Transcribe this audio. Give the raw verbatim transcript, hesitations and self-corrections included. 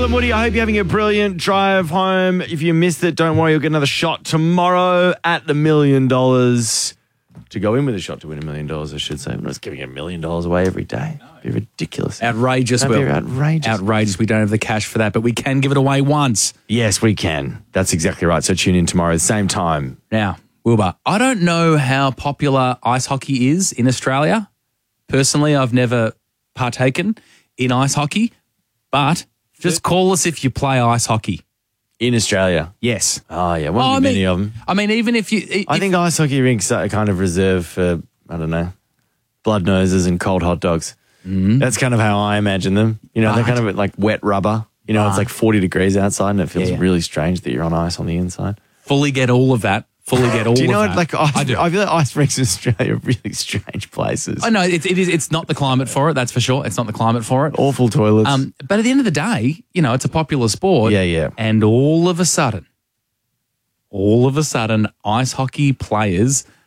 Woody, I hope you're having a brilliant drive home. If you missed it, don't worry, you'll get another shot tomorrow at the million dollars. To go in with a shot to win a million dollars, I should say. I'm not giving a million dollars away every day. It'd be ridiculous. Outrageous, That'd Will. be outrageous. Outrageous. We don't have the cash for that, but we can give it away once. Yes, we can. That's exactly right. So tune in tomorrow at the same time. Now, Wilbur, I don't know how popular ice hockey is in Australia. Personally, I've never partaken in ice hockey, but just call us if you play ice hockey. In Australia? Yes. Oh, yeah. Won't Oh, be I mean, many of them. I mean, even if you... If, I think ice hockey rinks are kind of reserved for, I don't know, blood noses and cold hot dogs. Mm. That's kind of how I imagine them. You know, Right. they're kind of like wet rubber. You know, Right. it's like forty degrees outside and it feels Yeah, yeah. really strange that you're on ice on the inside. fully get all of that. Fully get all of that. Do you know what, like, ice, I do. I feel like ice rinks in Australia are really strange places. I know it, it is. It's not the climate for it. That's for sure. It's not the climate for it. Awful toilets. Um, but at the end of the day, you know, it's a popular sport. Yeah, yeah. And all of a sudden, all of a sudden, ice hockey players